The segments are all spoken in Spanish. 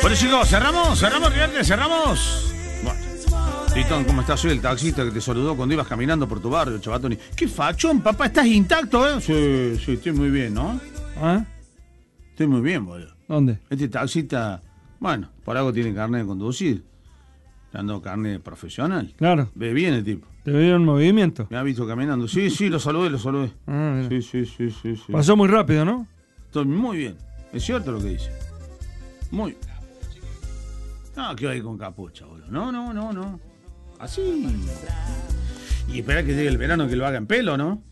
Bueno, chicos, cerramos, Rialde, cerramos. Bueno, Titón, ¿cómo estás? Soy el taxista que te saludó cuando ibas caminando por tu barrio, Chavatoni. ¡Qué fachón, papá! ¿Estás intacto, eh? Sí, estoy muy bien, ¿no? ¿Ah? Estoy muy bien, boludo. ¿Dónde? Este taxista, bueno, por algo tiene carnet de conducir. Dando carnet profesional. Claro. Ve bien el tipo. ¿Te veo en movimiento? Me ha visto caminando. Sí, lo saludé. Ah, mira. Sí. Pasó muy rápido, ¿no? Estoy muy bien. Es cierto lo que dice. Muy. No, que hay con capucha, boludo. No. Así. Y espera que llegue el verano que lo haga en pelo, ¿no?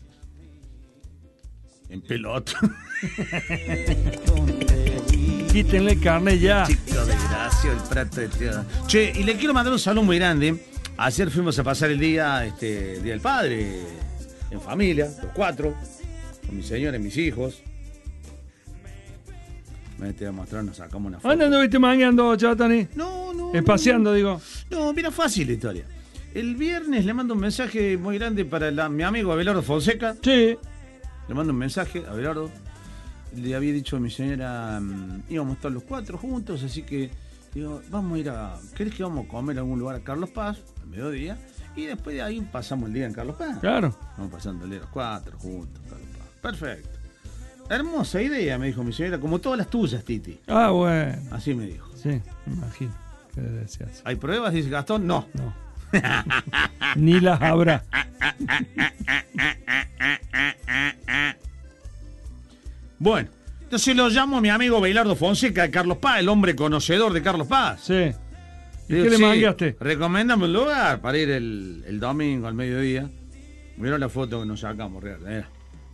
En pelota. Quítenle carne ya. Chico de gracia, el prato de tierra. Che, y le quiero mandar un saludo muy grande. Ayer fuimos a pasar el día del Padre, en familia, los 4, con mi señora y mis hijos. Me te voy a mostrar, nos sacamos una foto. ¿Dónde anduviste mangueando, Chavatoni? No. Espaciando, digo. No, mira, fácil la historia. El viernes le mando un mensaje muy grande para mi amigo Abelardo Fonseca. Sí. Le mando un mensaje a Abelardo. Le había dicho a mi señora, íbamos a estar los 4 juntos, así que digo, vamos a ir ¿querés que vamos a comer a algún lugar a Carlos Paz, al mediodía? Y después de ahí pasamos el día en Carlos Paz. Claro. Vamos pasando el día los 4 juntos, Carlos Paz. Perfecto. Hermosa idea, me dijo mi señora, como todas las tuyas, Titi. Ah, bueno. Así me dijo. Sí, me imagino que decías. ¿Hay pruebas? Dice Gastón. No. Ni las habrá. Bueno, entonces lo llamo a mi amigo Abelardo Fonseca de Carlos Paz, el hombre conocedor de Carlos Paz. Sí. ¿Y qué le mangaste? Recomiéndame un lugar para ir el domingo al mediodía. Mira la foto que nos sacamos, real.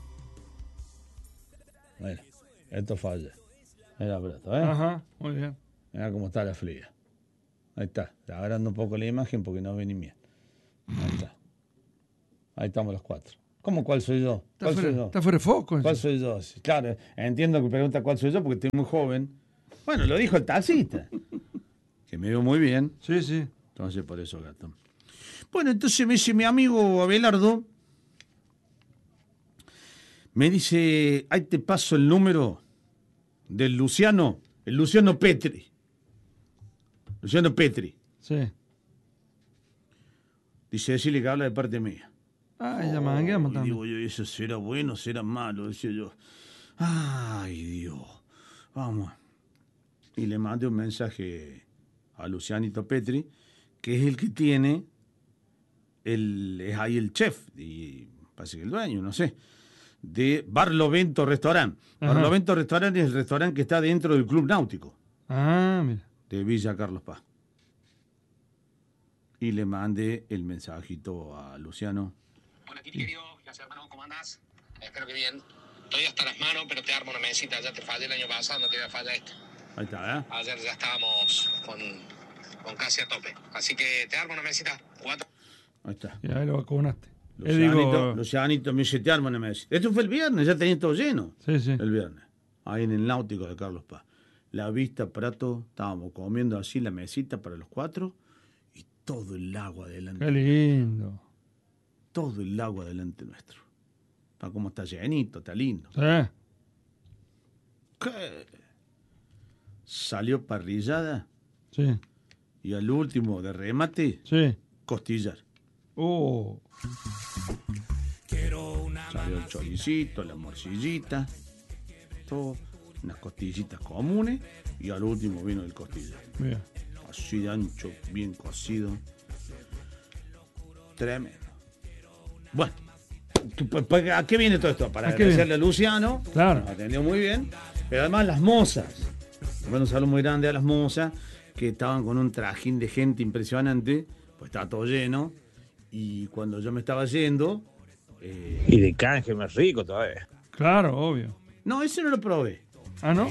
Mira, esto falla. Mira, esto, Ajá, muy bien. Mira cómo está la fría. Ahí está, agrando un poco la imagen porque no ve ni bien. Ahí está. Ahí estamos los 4. ¿Cómo cuál soy yo? Está fuera de foco. ¿Cuál soy yo? Sí, claro, entiendo que pregunta cuál soy yo porque estoy muy joven. Bueno, lo dijo el taxista. Que me veo muy bien. Sí. Entonces, por eso, gato. Bueno, entonces me dice mi amigo Abelardo. Me dice, ahí te paso el número del Luciano. El Luciano Petri. Luciano Petri. Sí. Dice, decirle que habla de parte mía. Ah, ya mangueamos también. Digo yo, eso será bueno, será malo, decía yo. Ay, Dios. Vamos. Y le mandé un mensaje a Lucianito Petri, que es el que tiene, es ahí el chef, y parece que el dueño, no sé, de Barlovento Restaurant. Ajá. Barlovento Restaurant es el restaurante que está dentro del Club Náutico. Ah, mira. De Villa Carlos Paz. Y le mandé el mensajito a Luciano. Hola, Titi, querido. Gracias, hermano. ¿Cómo andás? Espero que bien. Estoy hasta las manos, pero te armo una mesita. Ya te fallé el año pasado, no te voy a fallar esta. Ahí está, ¿eh? Ayer ya estábamos con casi a tope. Así que te armo una mesita. 4. Ahí está. Y ahí lo vacunaste. Lucianito me dice, te armo una mesita. Esto fue el viernes, ya tenía todo lleno. Sí. El viernes. Ahí en el Náutico de Carlos Paz. La vista, prato, estábamos comiendo así la mesita para los 4 y todo el agua delante. Qué lindo. Todo el agua delante nuestro. Para cómo está llenito, está lindo. Sí. ¿Qué? Salió parrillada Sí. y al último de remate, Sí. costillar. Oh. Salió el choricito, la morcillita, todo, unas costillitas comunes y al último vino el costillar. Bien. Así de ancho, bien cocido. Tremendo. Bueno, ¿a qué viene todo esto? Para ¿A qué agradecerle a Luciano, Claro. nos atendió muy bien, pero además las mozas. Bueno, un saludo muy grande a las mozas que estaban con un trajín de gente impresionante, pues estaba todo lleno, y cuando yo me estaba yendo... Y de canje más rico todavía. Claro, obvio. No, ese no lo probé. Ah, ¿no?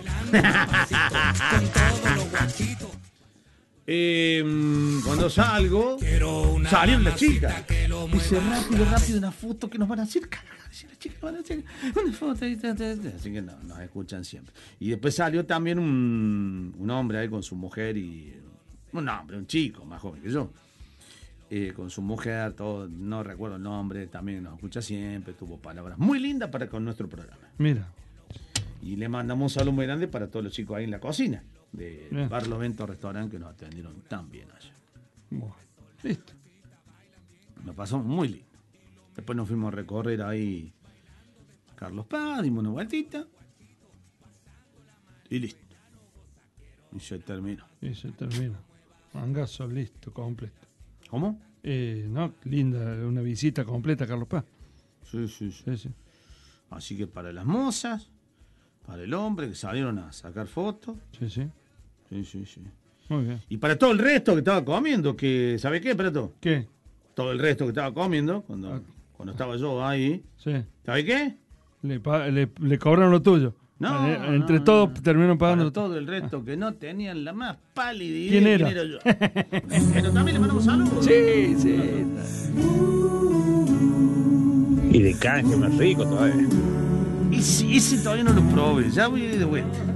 Cuando salgo, salieron las chicas. Dice, rápido, una foto que nos van a hacer. Dice, las chicas nos van a hacer una foto. Así que no, nos escuchan siempre. Y después salió también un hombre ahí con su mujer y... un chico más joven que yo. Con su mujer, todo, no recuerdo el nombre, también nos escucha siempre, tuvo palabras muy lindas con nuestro programa. Mira. Y le mandamos un saludo muy grande para todos los chicos ahí en la cocina. de Bien. Barlovento Restaurante, que nos atendieron tan bien allá. Bueno, listo. Nos pasó muy lindo. Después nos fuimos a recorrer ahí Carlos Paz, dimos una vueltita y listo. Y se terminó. Y se termina. Mangazo, listo, completo. ¿Cómo? No, linda, una visita completa a Carlos Paz. Sí, sí, sí. Sí, sí. Así que para las mozas, para el hombre que salieron a sacar fotos. Sí, sí. Sí, sí, sí. Muy bien. Y para todo el resto que estaba comiendo, que ¿sabe qué, Prato? ¿Qué? Todo el resto que estaba comiendo, cuando estaba yo ahí, Sí. ¿sabe qué? Le cobraron lo tuyo. No, Entre no, todos no. terminaron pagando. Para todo el resto que no tenían la más pálida idea ¿Quién de era? quién era yo. Pero también le mandamos saludos. Sí, sí. Y de canje más rico todavía. Y si ese todavía no lo probé, ya voy de vuelta.